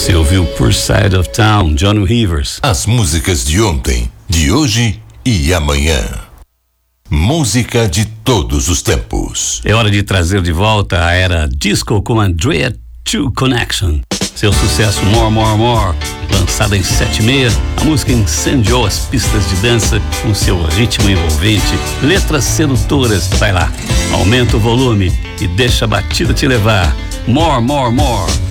Você ouviu Poor Side of Town, Johnny Rivers. As músicas de ontem, de hoje e amanhã. Música de todos os tempos. É hora de trazer de volta a era disco com Andrea 2 Connection. Seu sucesso More, More, More, lançada em 76, a música incendiou as pistas de dança com seu ritmo envolvente, letras sedutoras. Vai lá, aumenta o volume e deixa a batida te levar. More, More, More.